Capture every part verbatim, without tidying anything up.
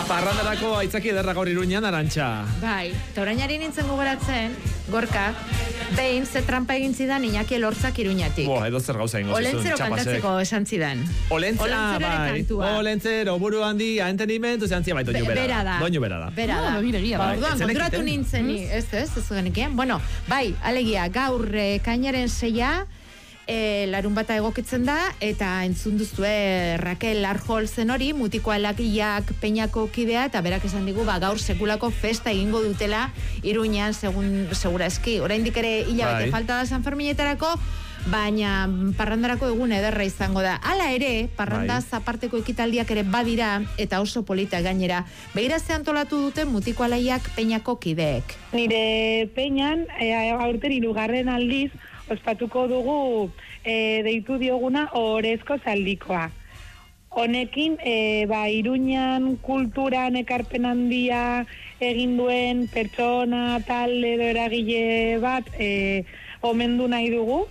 Parrandarako aitzaki ederra gaur Iruñan, Arantxa. Bai, eta orainari nintzen gogoratzen, Gorka, behin ze trampa egin zidan Iñaki Elortzak Iruñatik. Boa, edo zer gauza ingo zizun, Olentzero kantatzeko esan zidan. Olentzero, bai. Olentzero, buru handi, entenimentu, zehantzia bai, doinu bera. Bera da. Doinu bera da. Bera da. Ba, orduan, konturatu nintzen, ez, ez, ez genekien. Bueno, bai, alegia, gaur kainaren seia, E, larun bata egokitzen da, eta entzun duzue Raquel Arjol zen hori, mutiko alakiak Peñako kidea, eta berak esan digu, ba, gaur sekulako festa egingo dutela Iruñan, segun, segura eski. Oraindik ere hilabete falta da San Ferminetarako, baina parrandarako egun ederra izango da. Hala ere, parranda zaparteko ekitaldiak ere badira, eta oso polita gainera. Begira ze antolatu duten mutiko alaiak Peñako kideek. Nire Peñan, e, aurten hirugarren aldiz, ospatuko dugu e, deitu dioguna Orezko Zaldikoa. Honekin, e, ba, Iruñan kulturan ekarpen handia egin duen pertsona, talde edo eragile bat e, omendu nahi dugu.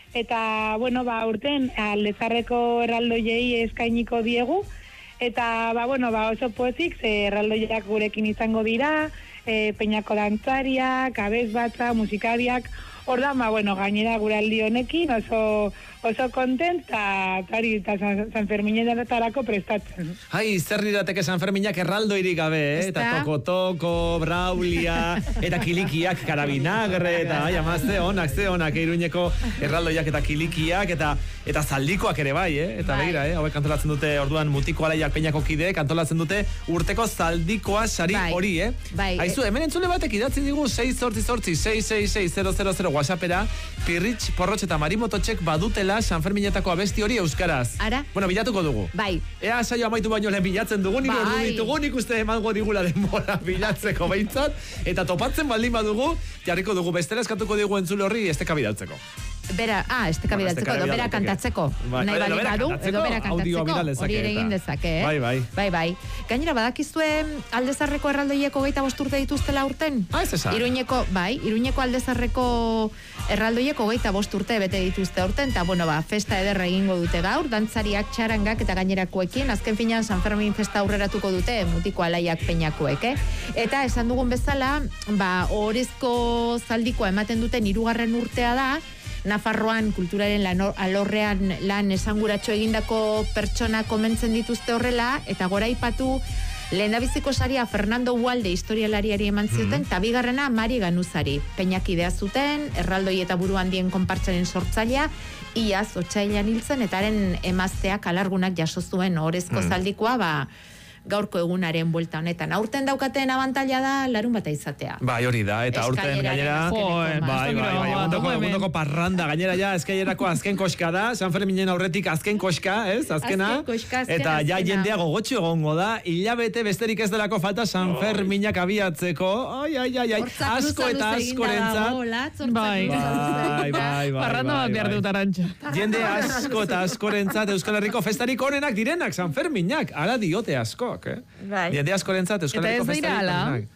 Eta, bueno, ba, urten Aldezarreko erraldoiei eskainiko diegu. Eta, ba, bueno, ba, oso pozik, ze erraldoiak gurekin izango dira, e, Peñako dantzariak, abesbatza, musikariak. Ordan, ba, bueno, gainera guraldi honekin oso oso kontent eta eta San Ferminetarako prestatzen. Ai, zer dirateke San Ferminak erraldoirik gabe, eh? Eta toko-toko, braulia, eta kilikiak karabinagre, eta ai, ama, ze honak, ze honak, Iruñeko erraldoiak eta kilikiak, eta eta zaldikoak ere bai, eh? Eta begira, eh? Hauek antolatzen dute, orduan mutiko alaiak Peñako kideek antolatzen dute urteko zaldikoa sari hori, eh? Bai. Aizu, hemen entzule batek idatzi digu sei zortzi zortzi sei sei sei zero zero zero WhatsAppera, Pirritx, Porrotx eta Marimototxek badutela San Ferminetako abesti hori euskaraz. Ara? Bueno, bilatuko dugu. Bai. Ea saio amaitu baino lehen bilatzen dugu, nik ordu ditugu, nik uste emango digula denbora bilatzeko behintzat, eta topatzen baldin badugu, jarriko dugu bestela eskatuko digu entzule horri esteka bidaltzeko. Bera, ah, esteka bidaltzeko, edo bera kantatzeko. Nahi bali badu, edo bera kantatzeko. Hori ere egin dezake, eh? Bai, bai. Bai, bai. Gainera, badakizue Aldezarreko erraldoieko geita bosturte dituztela urten? Ah, ez esan. Iruñeko, bai, Iruñeko Aldezarreko erraldoieko geita bosturte bete dituzte urten, eta, bueno, ba, festa ederra egingo dute gaur, dantzariak, txarangak eta gainerakoekin, azken finean San Fermin festa aurreratuko dute, mutiko alaiak Peñakoek, eh? Eta esan dugun bezala, ba, Orezko Zaldikoa ematen duten hirugarren urtea da, Nafarroan kulturaren lan, alorrean lan esanguratxo egindako pertsona komentzen dituzte horrela, eta gora ipatu lehendabiziko saria Fernando Ualde historialariari eman zioten, eta mm-hmm. bigarrena Mari Ganuzari. Peñak idea zuten, erraldoi eta buru handien konpartzaren sortzailea, iaz, otsailean hiltzen, eta haren emazteak alargunak jaso zuen Orezko mm. Zaldikoa, ba, gaurko egunaren buelta honetan. Aurten daukaten abantaila da larun bata izatea. Bai, hori da, eta aurten gainera, bai, bai, bai, ondoko, ondoko parranda, gainera ja, eskailerako azken koska da, San Ferminen aurretik azken koska, ez, azkena, azken koska, azken, eta ja azkena. jendea gogotxo egongo da, hilabete besterik ez delako falta San Ferminak abiatzeko, ai, ai, ai, ai, asko eta askorentzat, bai, bai, bai, parranda bat behar dut Arantxa. Jende asko eta askorentzat Euskal Herriko festarik onenak direnak, San Ferminak, ala diote asko. Eh? Bai. Jende askorentzat Euskal Herriko festarik.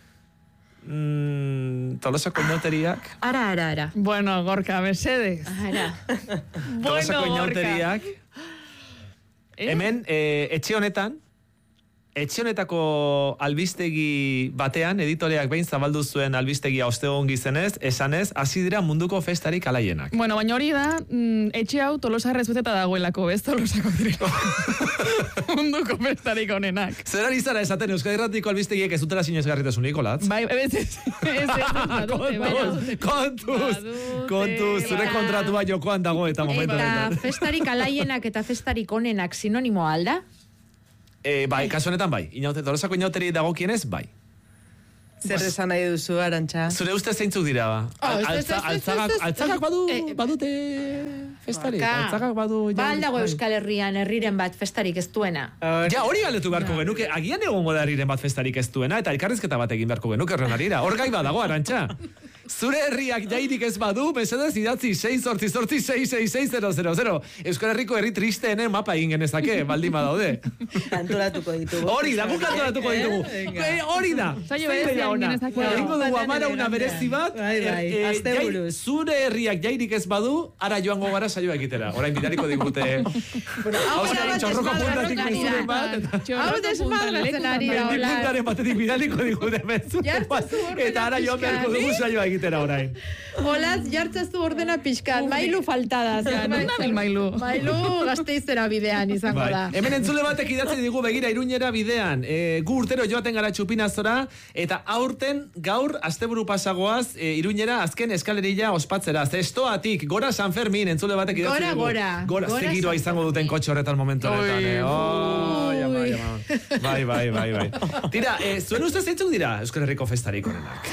Mm, Tolosako inauteriak. Ara, ara, ara. Bueno, Gorka, mesedez. Ara. Tolosako inauteriak. Hemen, eh, etxe honetan, etxe honetako albistegi batean, editoreak behin zabaldu zuen albistegia ostegon gizenez, esanez, hasi dira munduko festarik alaienak. Bueno, baina hori da, mm, etxe hau Tolosa rezbeteta dagoelako, ez Tolosako direko. Munduko festarik onenak. Zer ari zara esaten Euskadi Irratiko albistegiek ez dutela sinesgarritasunik, Olatz? Bai, ez ez, ez, ez, kontuz, kontuz, zure kontratua jokoan dago eta momentu. Eta festarik alaienak eta festarik onenak sinonimo alda? Eh, bai, kasu honetan bai. Inaute, Tolosako inauteri dagokienez, bai. Zer esan nahi duzu, Arantxa? Zure uste zeintzuk dira, ba? Altzagak badu, badute festarik. Altzagak badu... Ba aldago Euskal Herrian herriren bat festarik ez duena. Ja, hori galdetu beharko genuke. Agian egongo da herriren bat festarik ez duena, eta elkarrizketa bat egin beharko genuke horren arira. Hor gai badago, Arantxa. zure herriak jairik ez badu, mesedez idatzi sei zortzi zortzi sei sei sei zero zero zero. Euskal Herriko herri tristeenen mapa egin genezake, baldin badaude. Antolatuko ditugu. Hori da, guk antolatuko ditugu. Eh, Hori da. Saio berezia egin genezake. Egingo dugu amara una berezi bat. Bai, bai, eh, aste jai- buruz. Zure herriak jairik ez badu, ara joango gara saioa egitera. Orain bidaliko digute. Hau bat txorroko puntatik desmadratzen mezuren ari bat. eta- Hau desmadratzen ari da, Mendi hola. puntaren batetik bidaliko digute mezuren Jartza bat. zu ordena Eta ara joan pixka, beharko dugu eh? saioa egitera orain. Olaz, jartzazu ordena pixkat, mailu faltada. Ja, non dabil Mailu? Mailu gazteizera bidean izango Bai. da. Hemen entzule batek idatzi digu begira Iruñera bidean. E, gu urtero joaten gara txupinazora eta aurten gaur asteburu pasagoaz e, Iruñera azken eskalerilla ospatzera. Zestoatik, gora San Fermin, entzule batek idatzi Gora, digu. gora. Gora, Gora ze giroa San izango duten kotxe horretan momentu honetan. Eh? Oh, jama, jama. Bai, bai, bai, bai. Tira, e, zuen ustez zeintzuk dira Euskal Herriko festarik onenak?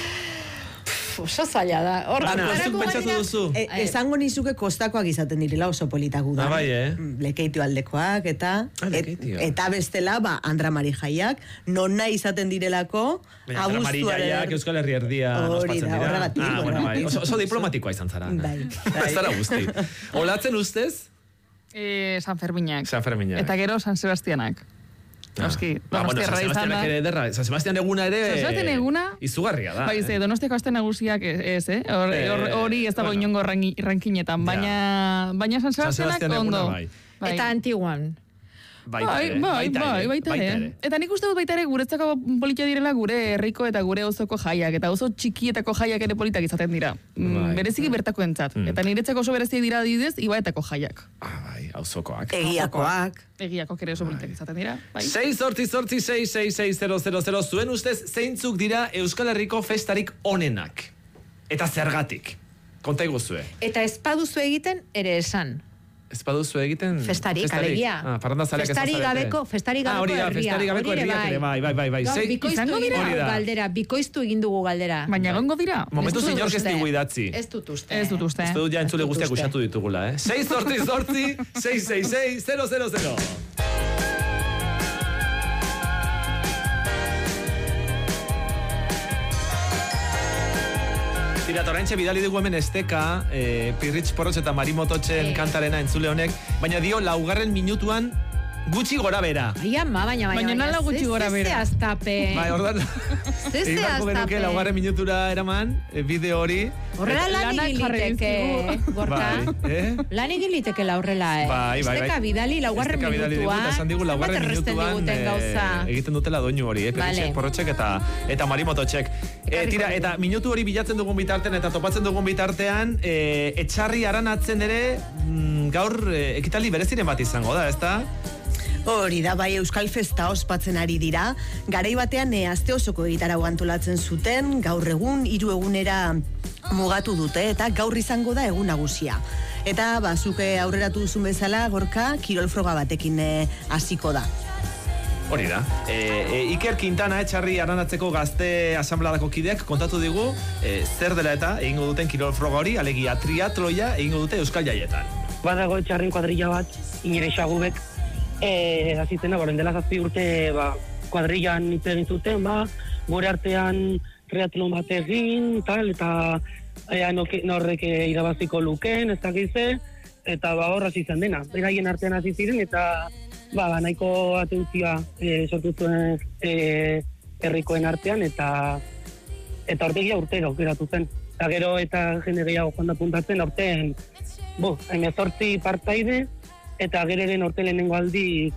Oso zaila da. Hor, Ana, horretarako zuk pentsatu gainera- duzu? E, esango nizuke kostakoak izaten direla oso politak udan. Ah, bai, eh? Lekeitu aldekoak eta Ah, Lekeitio. et, eta bestela ba Andra Mari jaiak non nahi izaten direlako Baina, Andra Marijaiak Euskal Herri erdia Hori ospatzen da, dira. horregatik, Ah, bueno, bai. horregatik. Oso, oso diplomatikoa izan zara. Bai, bai. Ez zara guzti. Olatzen ustez? Eh, San Ferminak. San Ferminak. Eta gero San Sebastianak. Noski, Ba, bueno, San Donostiarra izan Sebastianak da. ere ederra. San Sebastian eguna ere... San Sebastian eguna? Izugarria da. Bai, ze, eh? Donostiako aste nagusiak ez, eh? Hor- Eh, hor- Hori ez dago bueno. inongo ranki- rankinetan, baina, baina San San Sebastianak Sebastian eguna, ondo. bai. Eta Antiguan. Baita Bai, ere, bai, baita bai, ere, baita baita ere. ere. Eta nik uste dut baita ere guretzako politia direla gure herriko eta gure auzoko jaiak, eta oso txikietako jaiak ere politak izaten dira. Mm, Bai. Bereziki bertakoentzat. Mm. Eta niretzako oso bereziak dira adibidez Ibaetako jaiak. Ah, bai, auzokoak. egiakoak. Egiako ere oso politak izaten dira. Bai. sei zortzi zortzi sei sei sei zero zero zero zuen ustez zeintzuk dira Euskal Herriko festarik onenak. Eta zergatik. Konta iguzue. Eta ez baduzu egiten, ere esan. Ez baduzu egiten... Festarik, alegia. Ah, parrandazaleak ez Festarik bazarete. gabeko, festarik Ah, gabeko hori da, herria. festarik gabeko Hori ere herriak ere, bai, bai, bai, bai. Gaur, Sei- bikoiztu Izango egin dira? dugu Hori da. galdera, bikoiztu egin dugu galdera. Baina egongo dira? Momentuz Ez dut inork ez uste. digu idatzi. Ez dut uste. Ez dut uste. Uste dut ja entzule Ez dut guztiak uste. usatu ditugula, eh? sei zortzi zortzi sei sei sei zero zero zero. Tira, oraintxe bidali dugu hemen esteka, eh, Pirritx Porrotx eta Marimototxen Bai. kantarena entzule honek, baina dio laugarren minutuan gutxi gora bera. Ai, ama, baina, baina, Baina nola gutxi gora bera? Ze aztape. Bai, ordan, Ze egin beharko genuke aztape. laugarren minutura eraman, eh, bideo hori. Horrela lan Lanak egin jarri liteke, dizkigu. Gorka. Bai, eh? Lan egin litekela horrela, eh? Bai, bai, bai. Esteka bidali laugarren Esteka bidali digu, eta minutuan. esan digu laugarren zenbat erresten minutuan diguten gauza. eh, egiten dutela doinu hori, eh? Vale. Pirritxek, Porrotxek eta, eta Marimototxek. Eh, Ekarriko tira, dugu. eta minutu hori bilatzen dugun bitartean eta topatzen dugun bitartean, eh, etxarri aranatzen ere mm, gaur eh, ekitaldi bereziren bat izango da, ezta? Hori da, bai Euskal Festa ospatzen ari dira. Garai batean e, aste osoko egitarau antolatzen zuten, gaur egun hiru egunera mugatu dute eta gaur izango da egun nagusia. Eta bazuke aurreratu duzun bezala, Gorka, kirol froga batekin e, hasiko da. Hori da. E, e, Iker Quintana etxarri aranatzeko gazte asambladako kideak kontatu digu e, zer dela eta egingo duten kirol froga hori, alegia triatloia egingo dute Euskal Jaietan. Badago etxarren kuadrilla bat, inere xagubek, e, azizena, boren dela zazpi urte, ba, kuadrillan hitz egin zuten, ba, gure artean triatlon bat egin, tal, eta ea noke, norrek irabaziko luken, ez dakize, eta ba, hor hasi izan dena. Beraien artean hasi ziren, eta ba, ba nahiko atentzia e, sortu zuen e, herrikoen artean, eta eta ortegia urtero geratu zen. Eta gero eta jende gehiago joan da puntatzen, orten, bo, hemezortzi partaide, eta gereren orte lehenengo aldiz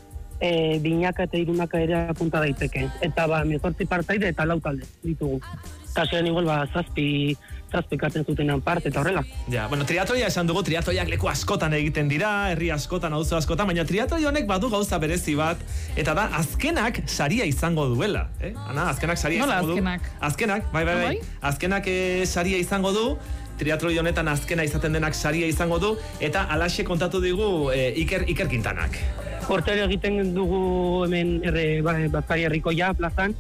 e, binaka eta irunaka ere apunta daiteke. Eta ba, hemezortzi partaide eta lau talde ditugu. Kasean igual, ba, zazpi, zazpi katzen zutenan parte eta horrela. Ja, bueno, triatloia esan dugu, triatloiak leku askotan egiten dira, herri askotan, auzo askotan, baina triatloi honek badu gauza berezi bat, eta da, azkenak saria izango duela, eh? Ana, azkenak saria Nola izango azkenak? du. Azkenak? Bai, bai, bai. Bai? Azkenak eh, saria izango du, triatloi honetan azkena izaten denak saria izango du, eta alaxe kontatu digu eh, Iker, Iker Quintanak. Urtero egiten dugu hemen erre, ba, Bazkari herrikoia plazan,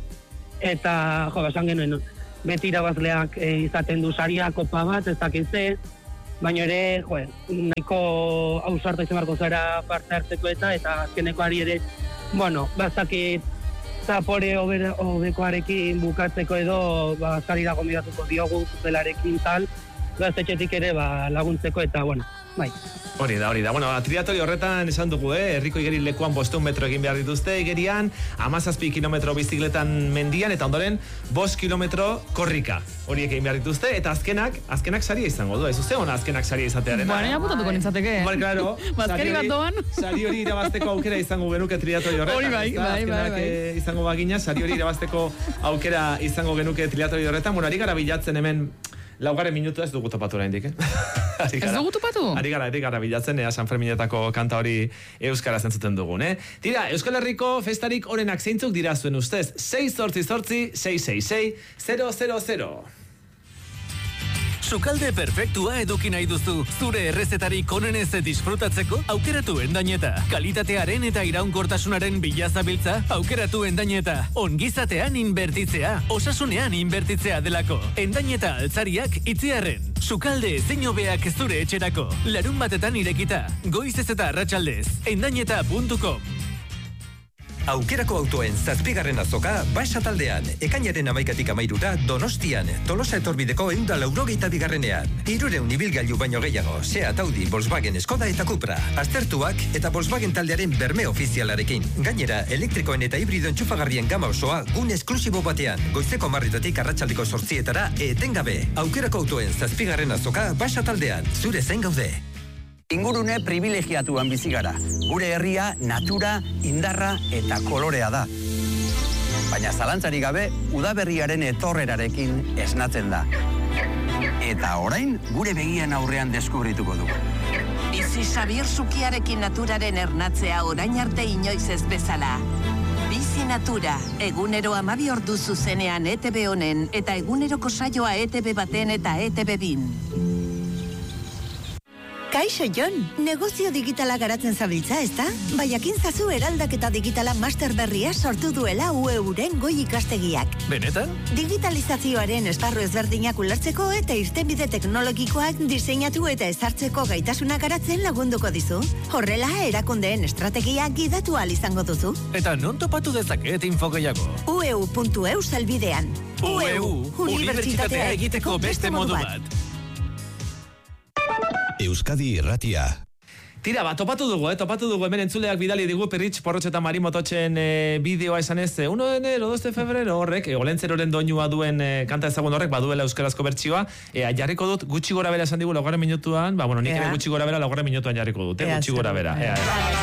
eta jo, basan genuen, beti irabazleak e, izaten du saria, kopa bat, ez dakitze, baina ere, jo, nahiko ausarta izan barko zara parte hartzeko eta, eta azkeneko ari ere, bueno, bazakit zapore hobekoarekin bukatzeko edo, ba, azkarira gomidatuko diogu zutelarekin tal, gaztetxetik ere, ba, laguntzeko eta, bueno, bai. Hori da, hori da. Bueno, triatori horretan esan dugu, eh? Herriko igeri lekuan bosteun metro egin behar dituzte, igerian, amazazpi kilometro bizikletan mendian, eta ondoren, bost kilometro korrika. Horiek egin behar dituzte, eta azkenak, azkenak saria izango du, ez uste hona azkenak saria izatearen. Bueno, ja putatuko nintzateke. Bai, claro. Bazkari bat doan. Sari hori irabazteko aukera izango genuke triatori horretan. Hori bai, bai, bai, bai. Izango bagina, sari hori irabazteko aukera izango genuke triatori horretan. Bueno, ari gara bilatzen hemen laugarren minutu ez dugu topatu oraindik, eh? Ez dugu topatu? Ari gara, ari gara bilatzen, ea San Ferminetako kanta hori euskaraz entzuten dugun, eh? Tira, Euskal Herriko festarik orenak zeintzuk dira zuen ustez? sei zortzi zortzi, sei sei sei, zero zero zero. Sukalde perfektua eduki nahi duzu, zure errezetarik onenez disfrutatzeko, aukeratu Endañeta. Kalitatearen eta iraunkortasunaren bilazabiltza, aukeratu Endañeta. Ongizatean inbertitzea, osasunean inbertitzea delako. Endañeta altzariak itziarren. Sukalde ezin hobeak zure etxerako. Larun batetan irekita, goizez eta arratsaldez. endañeta puntu com. Aukerako autoen zazpigarren azoka Basa taldean, ekainaren amaikatik amairura Donostian, Tolosa etorbideko eunda laurogeita bigarrenean. Hirureun ibilgailu baino gehiago, Seat, Audi, Volkswagen, Skoda eta Cupra. Aztertuak eta Volkswagen taldearen berme ofizialarekin. Gainera, elektrikoen eta hibrido entxufagarrien gama osoa gun esklusibo batean. Goizeko marritatik arratsaldiko zortzietara etengabe. Aukerako autoen zazpigarren azoka Basa taldean, zure zain gaude. Ingurune privilegiatuan bizi gara. Gure herria, natura, indarra eta kolorea da. Baina zalantzarik gabe, udaberriaren etorrerarekin esnatzen da. Eta orain, gure begien aurrean deskubrituko dugu. Bizi Xabier Sukiarekin naturaren ernatzea orain arte inoiz ez bezala. Bizi Natura, egunero amabi ordu zuzenean E T B honen eta eguneroko saioa E T B baten eta E T B bin. Kaixo, Jon, negozio digitala garatzen zabiltza, ezta? Baiakin zazu eraldaketa digitala master berria sortu duela U E Uren goi ikastegiak. Benetan? Digitalizazioaren esparru ezberdinak ulertzeko eta irtenbide teknologikoak diseinatu eta ezartzeko gaitasuna garatzen lagunduko dizu. Horrela, erakundeen estrategia gidatu ahal izango duzu. Eta non topatu dezaket info gehiago? U E U puntu E U salbidean. U E U, unibertsitatea egiteko beste modu bat. Euskadi Irratia. Tira, ba, topatu dugu, eh? Topatu dugu, hemen entzuleak bidali digu Pirritx Porrotx eta Marimototxen e, bideoa esan ez, uno de enero, dos de febrero horrek, e, olentzeroren doinua duen e, kanta ezagun horrek, baduela euskarazko bertsioa, e, jarriko dut, gutxi gora bera esan digu, laugarren minutuan, ba, bueno, nik ere gutxi gora bera, laugarren minutuan jarriko dut, eh? Gutxi gora bera.